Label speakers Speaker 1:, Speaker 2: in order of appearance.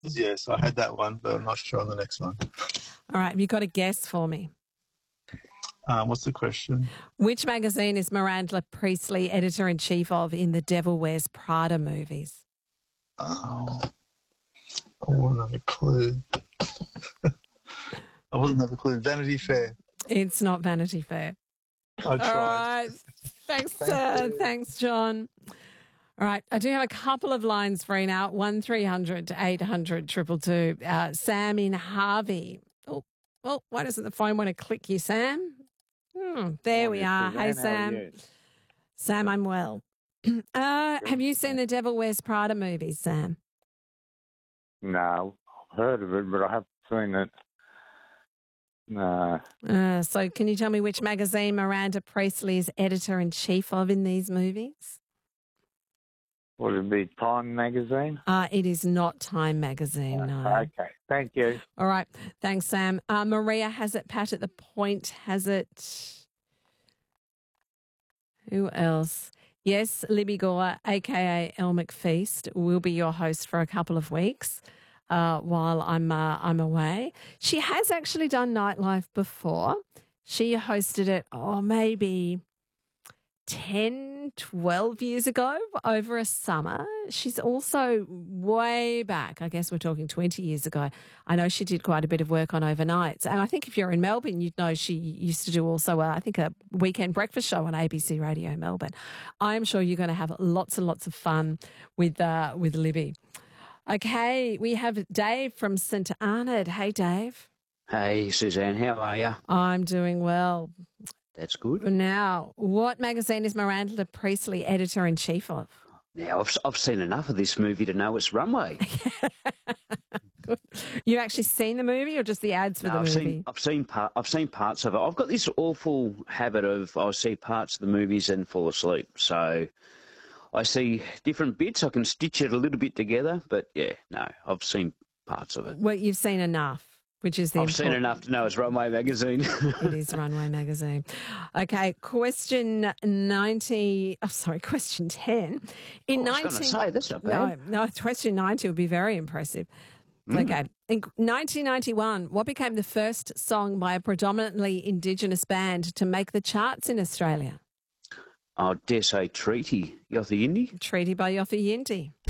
Speaker 1: Yes, I had that one, but I'm not sure on the next one.
Speaker 2: All right, have you got a guess for me?
Speaker 1: What's the question?
Speaker 2: Which magazine is Miranda Priestley editor-in-chief of in the Devil Wears Prada movies?
Speaker 1: Oh, I wouldn't have a clue. I wouldn't have a clue. Vanity Fair.
Speaker 2: It's not Vanity Fair.
Speaker 1: I tried.
Speaker 2: All right. Thanks, John. All right. I do have a couple of lines free now. 1300 800 222. Sam in Harvey. Oh, why doesn't the phone want to click you, Sam? There we are. Hey, Sam. Sam, I'm well. Have you seen the Devil Wears Prada movies, Sam?
Speaker 3: No, I've heard of it, but I haven't seen it. No.
Speaker 2: So can you tell me which magazine Miranda Priestley is editor-in-chief of in these movies?
Speaker 3: Would it be Time magazine?
Speaker 2: It is not Time magazine, no.
Speaker 3: Okay, thank you.
Speaker 2: All right. Thanks, Sam. Maria has it. Pat at the Point has it. Who else? Yes, Libby Gore, a.k.a. Elle McFeast, will be your host for a couple of weeks while I'm away. She has actually done Nightlife before. She hosted it, maybe 10, 12 years ago over a summer. She's also way back, I guess we're talking 20 years ago. I know she did quite a bit of work on overnights. And I think if you're in Melbourne, you'd know she used to do also, I think, a weekend breakfast show on ABC Radio Melbourne. I'm sure you're going to have lots and lots of fun with Libby. Okay, we have Dave from St Arnaud. Hey, Dave.
Speaker 4: Hey, Suzanne, how are you?
Speaker 2: I'm doing well.
Speaker 4: That's good.
Speaker 2: Now, what magazine is Miranda Priestley editor-in-chief of?
Speaker 4: Now, I've seen enough of this movie to know it's Runway.
Speaker 2: Good. You actually seen the movie or just the ads for the movie?
Speaker 4: I've seen parts of it. I've got this awful habit of I see parts of the movies and fall asleep. So I see different bits. I can stitch it a little bit together. But, yeah, no, I've seen parts of it.
Speaker 2: Well, you've seen enough. Which is
Speaker 4: I've seen enough to know it's Runway magazine.
Speaker 2: It is Runway magazine. Okay, question 10.
Speaker 4: I was going to say, that's not bad.
Speaker 2: No, question 90 would be very impressive. Okay. In 1991, what became the first song by a predominantly Indigenous band to make the charts in Australia?
Speaker 4: I dare say Treaty, Yothu Yindi.
Speaker 2: Treaty by Yothu Yindi.